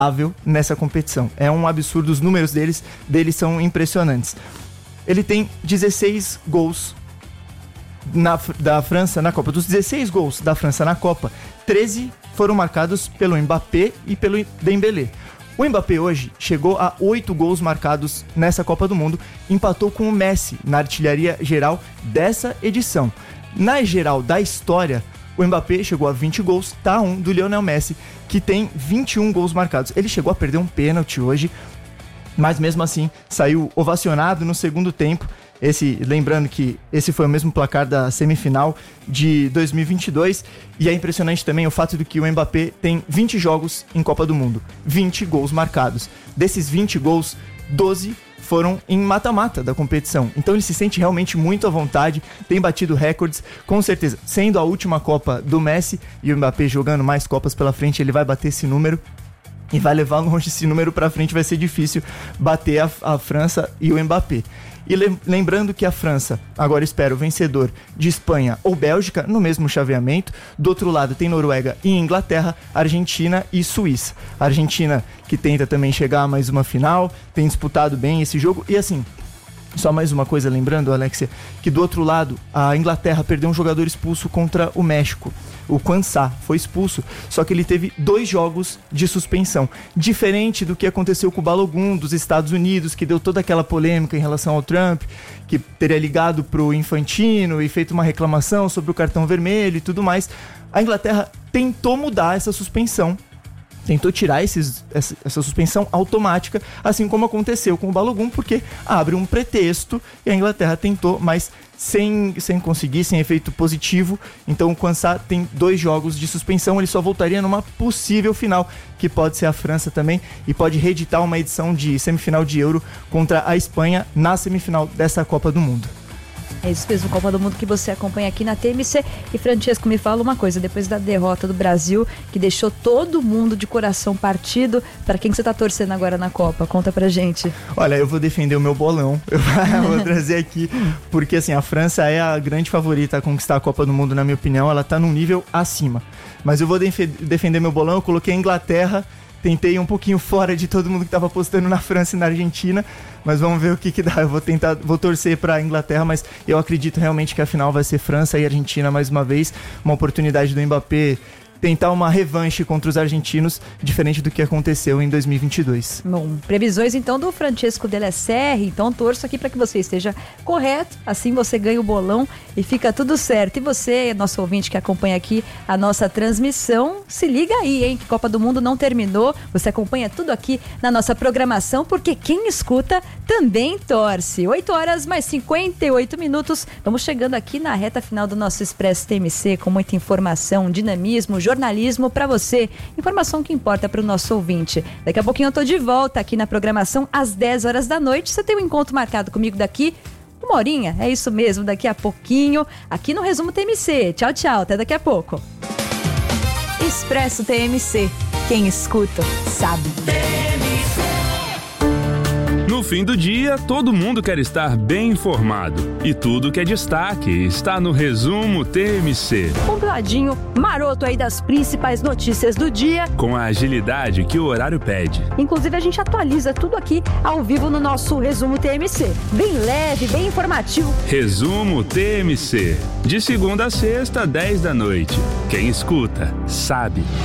nessa competição. É um absurdo, os números deles são impressionantes. Ele tem 16 gols da França na Copa. Dos 16 gols da França na Copa, 13 foram marcados pelo Mbappé e pelo Dembélé. O Mbappé hoje chegou a 8 gols marcados nessa Copa do Mundo, empatou com o Messi na artilharia geral dessa edição. Na geral da história, o Mbappé chegou a 20 gols, tá do Lionel Messi, que tem 21 gols marcados. Ele chegou a perder um pênalti hoje, mas mesmo assim saiu ovacionado no segundo tempo. Lembrando que esse foi o mesmo placar da semifinal de 2022, e é impressionante também o fato de que o Mbappé tem 20 jogos em Copa do Mundo, 20 gols marcados. Desses 20 gols, 12 foram em mata-mata da competição. Então ele se sente realmente muito à vontade, tem batido recordes, com certeza. Sendo a última Copa do Messi e o Mbappé jogando mais Copas pela frente, ele vai bater esse número e vai levar longe esse número pra frente. Vai ser difícil bater a França e o Mbappé. E lembrando que a França agora espera o vencedor de Espanha ou Bélgica no mesmo chaveamento. Do outro lado tem Noruega e Inglaterra, Argentina e Suíça. A Argentina que tenta também chegar a mais uma final, tem disputado bem esse jogo. E assim, só mais uma coisa, lembrando, Alexia, que do outro lado a Inglaterra perdeu um jogador expulso contra o México. O Quansah foi expulso, só que ele teve 2 jogos de suspensão. Diferente do que aconteceu com o Balogun dos Estados Unidos, que deu toda aquela polêmica em relação ao Trump, que teria ligado pro Infantino e feito uma reclamação sobre o cartão vermelho e tudo mais. A Inglaterra tentou mudar essa suspensão, tentou tirar essa suspensão automática, assim como aconteceu com o Balogun, porque abre um pretexto, e a Inglaterra tentou, mas sem conseguir, sem efeito positivo. Então o Quansah tem 2 jogos de suspensão, ele só voltaria numa possível final, que pode ser a França também, e pode reeditar uma edição de semifinal de Euro contra a Espanha na semifinal dessa Copa do Mundo. É isso mesmo, Copa do Mundo que você acompanha aqui na TMC. E Francesco, me fala uma coisa, depois da derrota do Brasil, que deixou todo mundo de coração partido, para quem você tá torcendo agora na Copa? Conta pra gente. Olha, eu vou defender o meu bolão, eu vou trazer aqui, porque assim, a França é a grande favorita a conquistar a Copa do Mundo, na minha opinião, ela tá num nível acima. Mas eu vou defender meu bolão, eu coloquei a Inglaterra, tentei um pouquinho fora de todo mundo que tava apostando na França e na Argentina, mas vamos ver o que dá. Eu vou torcer pra Inglaterra, mas eu acredito realmente que a final vai ser França e Argentina mais uma vez. Uma oportunidade do Mbappé tentar uma revanche contra os argentinos, diferente do que aconteceu em 2022. Bom, previsões então do Francesco Della Serre, então torço aqui para que você esteja correto, assim você ganha o bolão e fica tudo certo. E você, nosso ouvinte que acompanha aqui a nossa transmissão, se liga aí, hein, que Copa do Mundo não terminou, você acompanha tudo aqui na nossa programação, porque quem escuta também torce. 8h mais 58 minutos, vamos chegando aqui na reta final do nosso Expresso TMC, com muita informação, dinamismo, jornalismo para você, informação que importa para o nosso ouvinte. Daqui a pouquinho eu tô de volta aqui na programação às 10 horas da noite. Você tem um encontro marcado comigo daqui 1 horinha, é isso mesmo, daqui a pouquinho, aqui no Resumo TMC. Tchau, tchau, até daqui a pouco. Expresso TMC, quem escuta sabe. No fim do dia, todo mundo quer estar bem informado. E tudo que é destaque está no Resumo TMC. Compladinho, maroto aí das principais notícias do dia. Com a agilidade que o horário pede. Inclusive, a gente atualiza tudo aqui ao vivo no nosso Resumo TMC. Bem leve, bem informativo. Resumo TMC. De segunda a sexta, 10 da noite. Quem escuta, sabe.